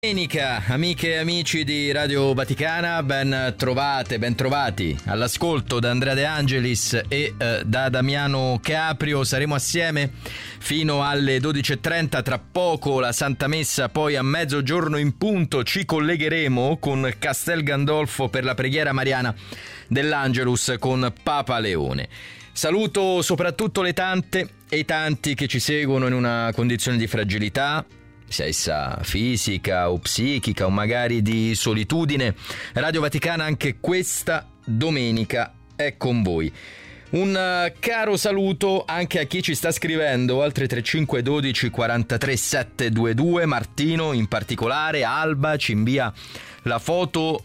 Domenica, amiche e amici di Radio Vaticana, ben trovati all'ascolto da Andrea De Angelis e da Damiano Caprio. Saremo assieme fino alle 12:30, tra poco la Santa Messa, poi a mezzogiorno in punto ci collegheremo con Castel Gandolfo per la preghiera mariana dell'Angelus con Papa Leone. Saluto soprattutto le tante e i tanti che ci seguono in una condizione di fragilità, sia essa fisica o psichica o magari di solitudine. Radio Vaticana anche questa domenica è con voi. Un caro saluto anche a chi ci sta scrivendo al 335 12 43 722. Martino in particolare, Alba ci invia la foto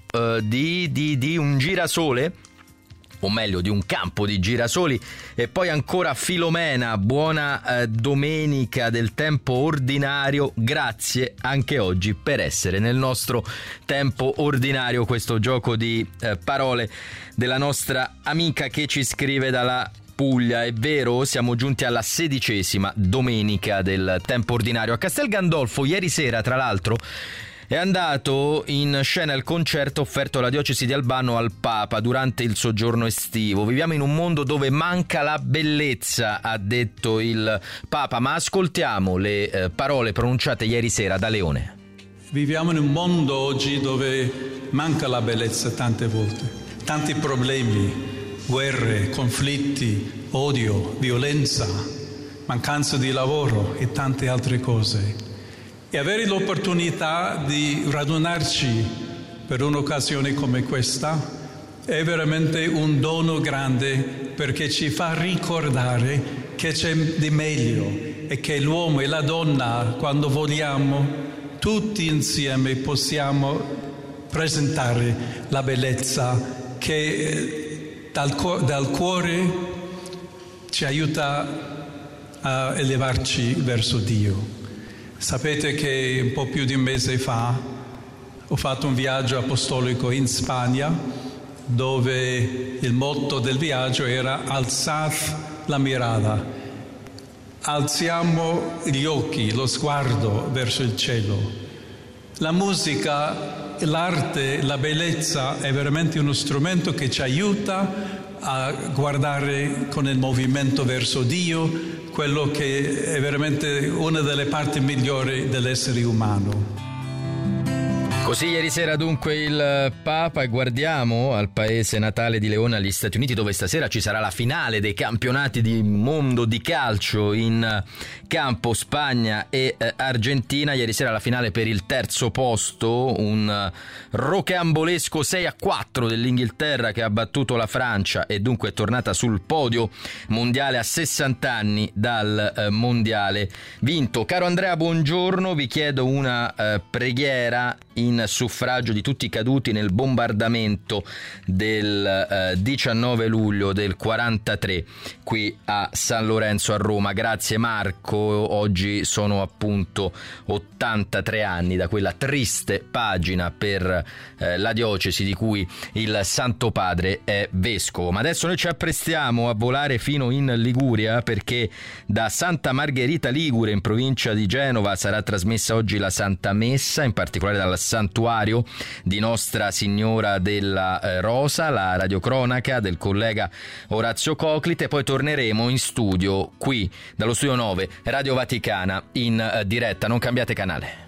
di un girasole, o meglio di un campo di girasoli, e poi ancora Filomena, buona domenica del tempo ordinario, grazie anche oggi per essere nel nostro tempo ordinario. Questo gioco di parole della nostra amica che ci scrive dalla Puglia. È vero, siamo giunti alla 16ª domenica del tempo ordinario. A Castel Gandolfo ieri sera, tra l'altro, è andato in scena il concerto offerto alla diocesi di Albano al Papa durante il soggiorno estivo. Viviamo in un mondo dove manca la bellezza, ha detto il Papa, ma ascoltiamo le parole pronunciate ieri sera da Leone. Viviamo in un mondo oggi dove manca la bellezza tante volte, tanti problemi, guerre, conflitti, odio, violenza, mancanza di lavoro e tante altre cose. E avere l'opportunità di radunarci per un'occasione come questa è veramente un dono grande, perché ci fa ricordare che c'è di meglio e che l'uomo e la donna, quando vogliamo, tutti insieme possiamo presentare la bellezza che dal cuore ci aiuta a elevarci verso Dio. Sapete che un po' più di un mese fa ho fatto un viaggio apostolico in Spagna, dove il motto del viaggio era alzad la mirada, alziamo gli occhi, lo sguardo verso il cielo. La musica, l'arte, la bellezza è veramente uno strumento che ci aiuta a guardare con il movimento verso Dio, quello che è veramente una delle parti migliori dell'essere umano. Così ieri sera dunque il Papa, e guardiamo al paese natale di Leone, agli Stati Uniti, dove stasera ci sarà la finale dei campionati di mondo di calcio in campo, Spagna e Argentina. Ieri sera la finale per il terzo posto, un rocambolesco 6-4 dell'Inghilterra che ha battuto la Francia e dunque è tornata sul podio mondiale a 60 anni dal mondiale vinto. Caro Andrea, buongiorno, vi chiedo una preghiera in suffragio di tutti i caduti nel bombardamento del 19 luglio del 43 qui a San Lorenzo a Roma. Grazie Marco, oggi sono appunto 83 anni da quella triste pagina per la diocesi di cui il Santo Padre è vescovo. Ma adesso noi ci apprestiamo a volare fino in Liguria, perché da Santa Margherita Ligure in provincia di Genova sarà trasmessa oggi la Santa Messa, in particolare dal santuario di Nostra Signora della Rosa, la radiocronaca del collega Orazio Coclite. Poi torneremo in studio qui dallo studio 9 Radio Vaticana in diretta. Non cambiate canale.